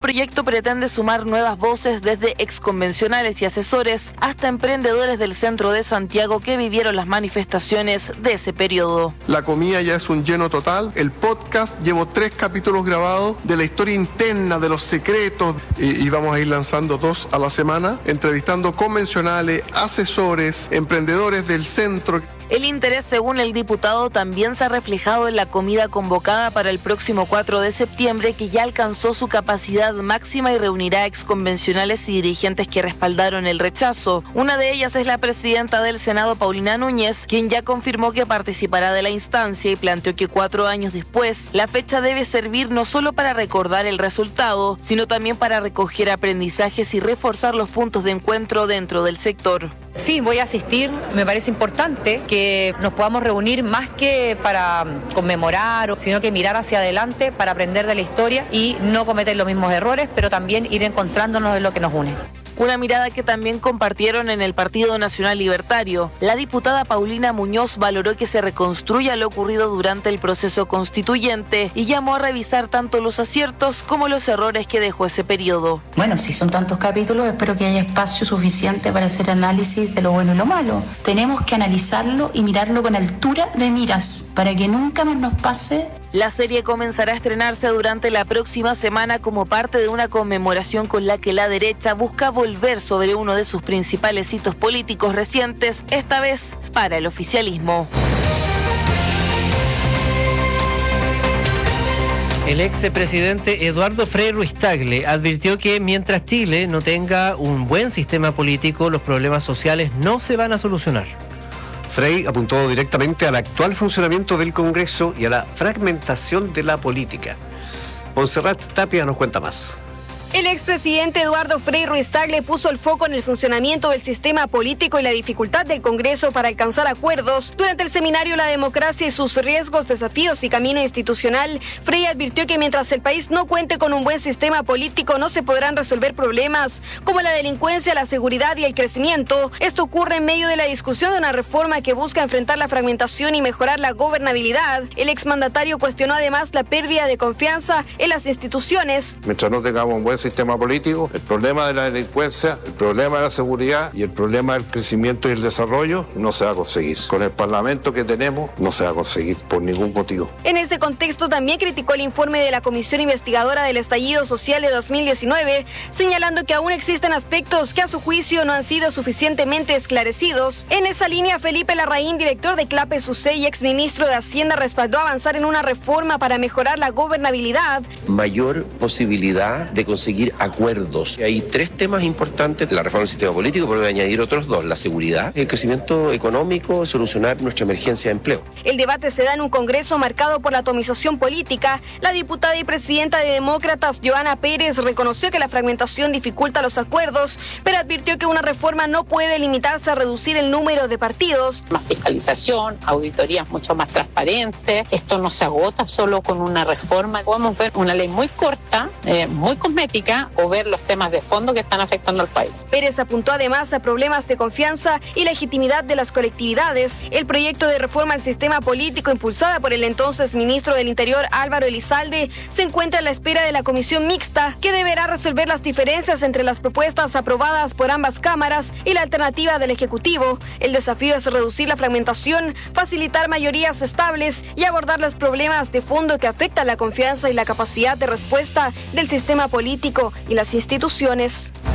proyecto pretende sumar nuevas voces desde exconvencionales y asesores hasta emprendedores del centro de Santiago que vivieron las manifestaciones de ese periodo. La comida ya es un lleno total. El podcast, llevo 3 capítulos grabados de la historia interna, de los secretos, y vamos a ir lanzando 2 a la semana, entrevistando convencionales, asesores, emprendedores del centro. El interés, según el diputado, también se ha reflejado en la comida convocada para el próximo 4 de septiembre, que ya alcanzó su capacidad máxima y reunirá exconvencionales y dirigentes que respaldaron el rechazo. Una de ellas es la presidenta del Senado, Paulina Núñez, quien ya confirmó que participará de la instancia y planteó que 4 años después, la fecha debe servir no solo para recordar el resultado, sino también para recoger aprendizajes y reforzar los puntos de encuentro dentro del sector. Sí, voy a asistir. Me parece importante que nos podamos reunir más que para conmemorar, sino que mirar hacia adelante para aprender de la historia y no cometer los mismos errores, pero también ir encontrándonos en lo que nos une. Una mirada que también compartieron en el Partido Nacional Libertario. La diputada Paulina Muñoz valoró que se reconstruya lo ocurrido durante el proceso constituyente y llamó a revisar tanto los aciertos como los errores que dejó ese periodo. Bueno, si son tantos capítulos, espero que haya espacio suficiente para hacer análisis de lo bueno y lo malo. Tenemos que analizarlo y mirarlo con altura de miras para que nunca más nos pase. La serie comenzará a estrenarse durante la próxima semana como parte de una conmemoración con la que la derecha busca volver sobre uno de sus principales hitos políticos recientes, esta vez para el oficialismo. El expresidente Eduardo Frei Ruiz-Tagle advirtió que mientras Chile no tenga un buen sistema político, los problemas sociales no se van a solucionar. Frei apuntó directamente al actual funcionamiento del Congreso y a la fragmentación de la política. Montserrat Tapia nos cuenta más. El expresidente Eduardo Frei Ruiz-Tagle puso el foco en el funcionamiento del sistema político y la dificultad del Congreso para alcanzar acuerdos. Durante el seminario La democracia y sus riesgos, desafíos y camino institucional, Frei advirtió que mientras el país no cuente con un buen sistema político no se podrán resolver problemas como la delincuencia, la seguridad y el crecimiento. Esto ocurre en medio de la discusión de una reforma que busca enfrentar la fragmentación y mejorar la gobernabilidad. El exmandatario cuestionó además la pérdida de confianza en las instituciones. Mientras no tengamos un buen sistema político, el problema de la delincuencia, el problema de la seguridad y el problema del crecimiento y el desarrollo no se va a conseguir. Con el Parlamento que tenemos no se va a conseguir por ningún motivo. En ese contexto también criticó el informe de la Comisión Investigadora del Estallido Social de 2019, señalando que aún existen aspectos que a su juicio no han sido suficientemente esclarecidos. En esa línea, Felipe Larraín, director de CLAPE-SUCE y exministro de Hacienda, respaldó avanzar en una reforma para mejorar la gobernabilidad. Mayor posibilidad de conseguir acuerdos. Hay 3 temas importantes: la reforma del sistema político, pero voy a añadir otros 2: la seguridad, el crecimiento económico, solucionar nuestra emergencia de empleo. El debate se da en un Congreso marcado por la atomización política. La diputada y presidenta de Demócratas, Johanna Pérez, reconoció que la fragmentación dificulta los acuerdos, pero advirtió que una reforma no puede limitarse a reducir el número de partidos. Más fiscalización, auditorías mucho más transparentes. Esto no se agota solo con una reforma. Podemos ver una ley muy corta, muy cosmética, o ver los temas de fondo que están afectando al país. Pérez apuntó además a problemas de confianza y legitimidad de las colectividades. El proyecto de reforma al sistema político impulsada por el entonces ministro del Interior Álvaro Elizalde se encuentra a la espera de la comisión mixta que deberá resolver las diferencias entre las propuestas aprobadas por ambas cámaras y la alternativa del Ejecutivo. El desafío es reducir la fragmentación, facilitar mayorías estables y abordar los problemas de fondo que afectan la confianza y la capacidad de respuesta del sistema político y las instituciones.